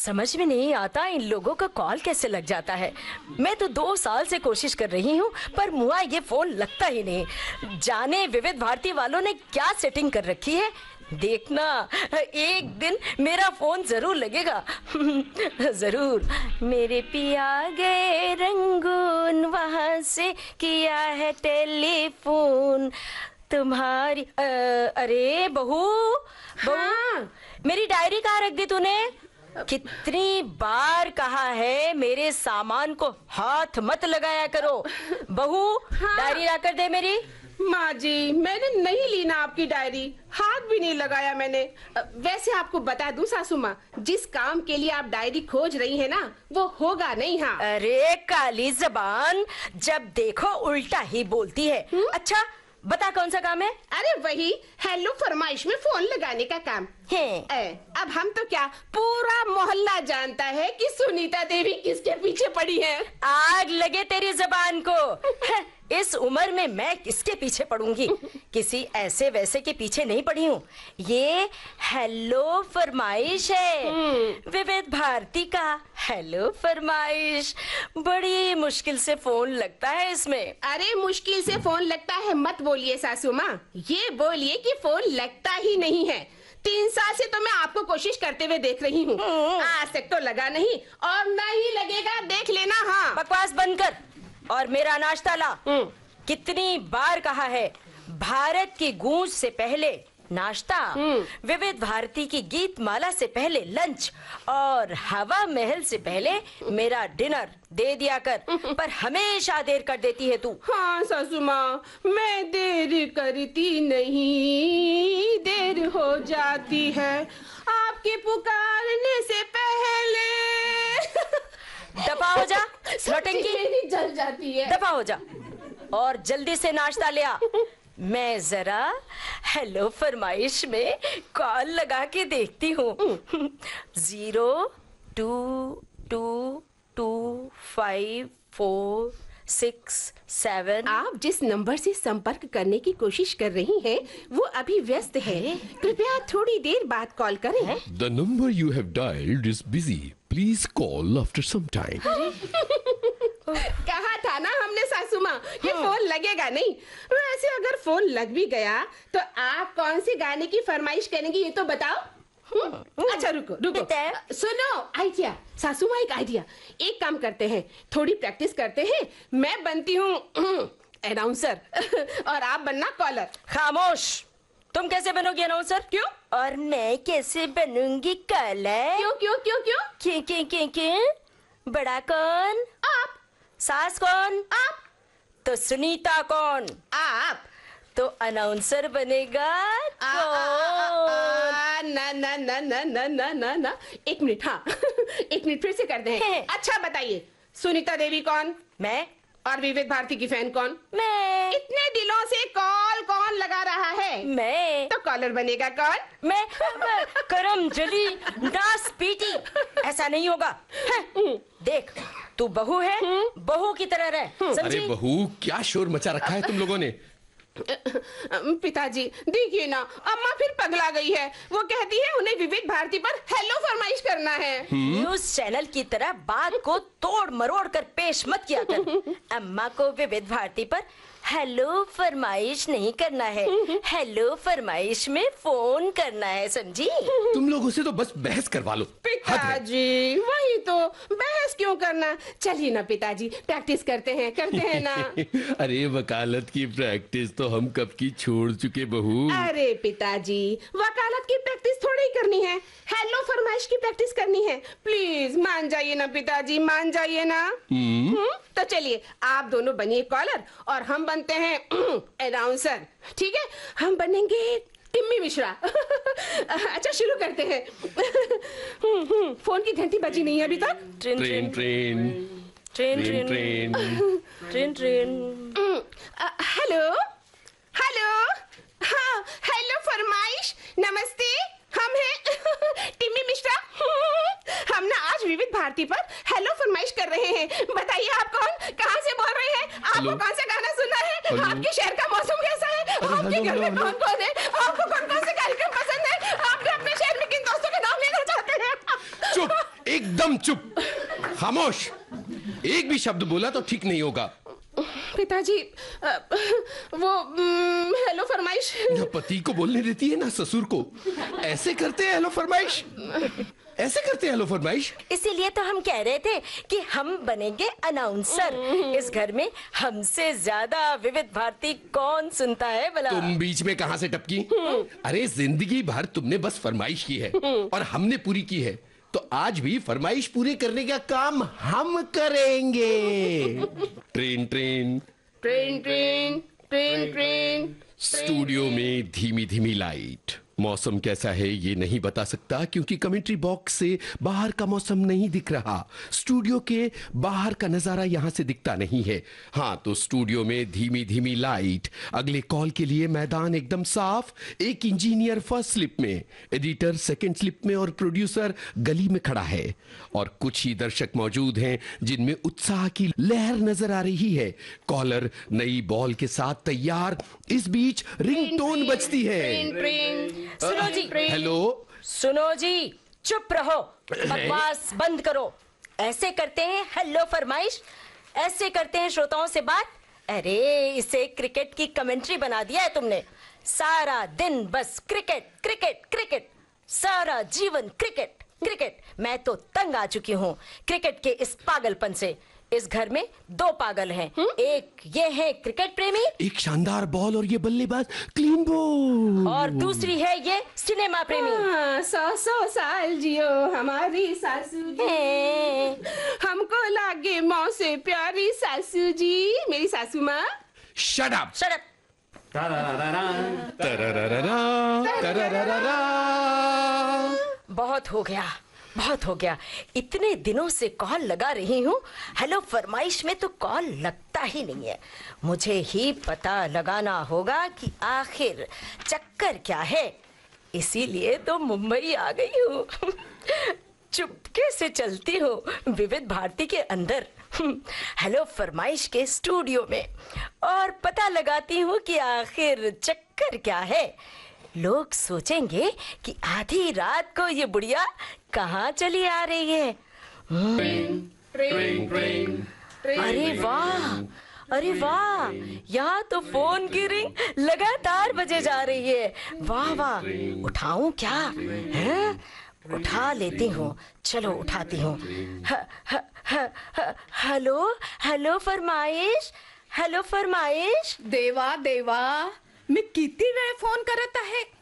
समझ में नहीं आता इन लोगों का कॉल कैसे लग जाता है। मैं तो 2 साल से कोशिश कर रही हूँ पर मुआ ये फोन लगता ही नहीं। जाने विविध भारती वालों ने क्या सेटिंग कर रखी है। देखना एक दिन मेरा फोन जरूर लगेगा। जरूर। मेरे पिया गए रंगून, वहां से किया है टेलीफोन तुम्हारी। अरे बहू बहू, मेरी डायरी कहाँ रख दी तूने? कितनी बार कहा है मेरे सामान को हाथ मत लगाया करो। बहू डायरी ला कर दे मेरी। माँ जी, मैंने नहीं ली ना आपकी डायरी, हाथ भी नहीं लगाया मैंने। वैसे आपको बता दूं सासू माँ, जिस काम के लिए आप डायरी खोज रही है ना वो होगा नहीं। हाँ। अरे काली जबान, जब देखो उल्टा ही बोलती है। अच्छा बता कौन सा काम है? अरे वही हेलो फरमाइश में फोन लगाने का काम है। अब हम तो क्या, पूरा मोहल्ला जानता है कि सुनीता देवी किसके पीछे पड़ी है। आग लगे तेरी जबान को। इस उम्र में मैं किसके पीछे पड़ूंगी? किसी ऐसे वैसे के पीछे नहीं पड़ी हूँ। ये हेलो फरमाइश है, विविध भारती का हेलो फरमाइश। बड़ी मुश्किल से फोन लगता है इसमें। अरे मुश्किल से फोन लगता है मत बोलिए सासू माँ, ये बोलिए कि फोन लगता ही नहीं है। 3 साल से तो मैं आपको कोशिश करते हुए देख रही हूँ, आज तक तो लगा नहीं और नहीं लगेगा, देख लेना। हाँ बकवास बंद कर और मेरा नाश्ता ला। कितनी बार कहा है, भारत की गूंज से पहले नाश्ता, विविध भारती की गीत माला से पहले लंच और हवा महल से पहले मेरा डिनर दे दिया कर। पर हमेशा देर कर देती है तू। हाँ सासू माँ, मैं देर करती नहीं, देर हो जाती है आपके पुकारने से पहले। दफा हो जा नौटंकी, जल जाती है। दफा हो जा और जल्दी से नाश्ता ले आ। मैं जरा हेलो फरमाइश में कॉल लगा के देखती हूँ। 02225467। आप जिस नंबर से संपर्क करने की कोशिश कर रही हैं, वो अभी व्यस्त है। कृपया थोड़ी देर बाद कॉल करें। The number you have dialed is busy. Please call after some time. कहा था ना हमने सासू माँ, ये फोन लगेगा नहीं। वैसे अगर फोन लग भी गया तो आप कौन से गाने की फरमाइश करेंगी ये तो बताओ। अच्छा रुको सुनो, आइडिया सासू माँ, एक आइडिया। एक काम करते हैं, थोड़ी प्रैक्टिस करते हैं। मैं बनती हूँ अनाउंसर और आप बनना कॉलर। खामोश, तुम कैसे बनोगी अनाउंसर? क्यों? और मैं कैसे बनूंगी कॉलर? क्यों क्यों क्यों क्यों? क्यों? बड़ा कौन? आप। सास कौन? आप। तो सुनीता कौन? आप। तो अनाउंसर बनेगा कौन? ना ना ना ना ना ना ना ना, 1 मिनट। हाँ 1 मिनट फिर से कर दें। अच्छा बताइए, सुनीता देवी कौन? मैं। और विविध भारती की फैन कौन? मैं। इतने दिनों से कॉल कौन लगा रहा है? मैं। तो कॉलर बनेगा कौन? मैं। करम जली नास पीटी, ऐसा नहीं होगा। देख तू बहू है, बहू की तरह रह, समझी? अरे बहू, क्या शोर मचा रखा है तुम लोगों ने? पिताजी देखिए ना, अम्मा फिर पगला गई है। वो कहती है उन्हें विविध भारती पर हेलो फरमाइश करना है। न्यूज चैनल की तरह बात को तोड़ मरोड़ कर पेश मत किया कर। अम्मा को विविध भारती पर हेलो फरमाइश नहीं करना है, हेलो फरमाइश में फोन करना है, समझी? तुम लोगों से तो बस बहस करवा लो। पिताजी वही तो, बहस क्यों करना? चलिए ना पिताजी, प्रैक्टिस करते हैं ना। अरे वकालत की प्रैक्टिस तो हम कब की छोड़ चुके बहू। अरे पिताजी, वकालत की प्रैक्टिस थोड़ी ही करनी है, हेलो फरमाइश की प्रैक्टिस करनी है। प्लीज मान जाइए ना पिताजी, मान जाइए ना। तो चलिए आप दोनों बनिए कॉलर और हम बनते हैं अनाउंसर। ठीक है, हम बनेंगे टिम्मी मिश्रा। अच्छा शुरू करते हैं। फोन की घंटी बजी नहीं है अभी तक। Train train train train train train train train. Hello hello, हाँ हेलो फरमाइश, नमस्ते, हम हैं टिम्मी मिश्रा। हम ना आज विविध भारती पर हेलो फरमाइश कर रहे हैं। बताइए आप कौन, कहाँ से बोल रहे हैं? आपको कौन सा गाना सुनना है? आपके शहर का मौसम कैसा है? आपके घर में कौन कौन है? आपको कौन कौन से कार्यक्रम पसंद है? आपने अपने शहर में किन दोस्तों के नाम लेना चाहते हैं? चुप, एक एकदम चुप, खामोश। एक भी शब्द बोला तो ठीक नहीं होगा। पिताजी, वो हेलो फरमाइश। ना पति को बोलने देती है ना ससुर को। ऐसे करते हैं हेलो फरमाइश, ऐसे करते हैं हेलो फरमाइश। इसीलिए तो हम कह रहे थे कि हम बनेंगे अनाउंसर। इस घर में हमसे ज्यादा विविध भारती कौन सुनता है भला? तुम बीच में कहां से टपकी? अरे जिंदगी भर तुमने बस फरमाइश की है और हमने पूरी की है, तो आज भी फरमाइश पूरी करने का काम हम करेंगे। Train train train train train train. Studio में धीमी धीमी लाइट। मौसम कैसा है ये नहीं बता सकता क्योंकि कमेंट्री बॉक्स से बाहर का मौसम नहीं दिख रहा। स्टूडियो के बाहर का नजारा यहां से दिखता नहीं है। हाँ, तो स्टूडियो में धीमी धीमी लाइट। अगले कॉल के लिए मैदान एकदम साफ। एक इंजीनियर फर्स्ट स्लिप में, एडिटर सेकंड स्लिप में और प्रोड्यूसर गली में खड़ा है। और कुछ ही दर्शक मौजूद हैं जिनमें उत्साह की लहर नजर आ रही है। कॉलर नई बॉल के साथ तैयार। इस बीच रिंगटोन बजती है। सुनो जी। हेलो। सुनो जी, चुप रहो, बकवास बंद करो। ऐसे करते हैं हेलो फरमाइश, ऐसे करते हैं श्रोताओं से बात। अरे इसे क्रिकेट की कमेंट्री बना दिया है तुमने। सारा दिन बस क्रिकेट क्रिकेट क्रिकेट, सारा जीवन क्रिकेट क्रिकेट। मैं तो तंग आ चुकी हूँ क्रिकेट के इस पागलपन से। इस घर में दो पागल हैं। एक ये है क्रिकेट प्रेमी, एक शानदार बॉल और ये बल्लेबाज क्लीन बॉल, और दूसरी है ये सिनेमा प्रेमी। 100 साल जियो हमारी सासू जी, हमको लागे मौत से प्यारी सासू जी, मेरी सासू माँ। Shut up. Shut up. बहुत हो गया, बहुत हो गया। इतने दिनों से कॉल लगा रही हूँ, हेलो फरमाइश में तो कॉल लगता ही नहीं है। मुझे ही पता लगाना होगा कि आखिर चक्कर क्या है। इसीलिए तो मुंबई आ गई हूँ। चुपके से चलती हूँ विविध भारती के अंदर, हेलो फरमाइश के स्टूडियो में, और पता लगाती हूँ कि आखिर चक्कर क्या है। लोग सोचेंगे कि आधी रात को ये बुढ़िया कहाँ चली आ रही है। अरे वाह, अरे वाह, यहाँ तो फोन की रिंग लगातार बजे जा रही है। वाह वाह, उठाऊं क्या? हैं? उठा लेती हूँ, चलो उठाती हूँ। हेलो हेलो फरमाइश, हेलो फरमाइश। देवा देवा, मैं किती वेळ फोन करत आहे,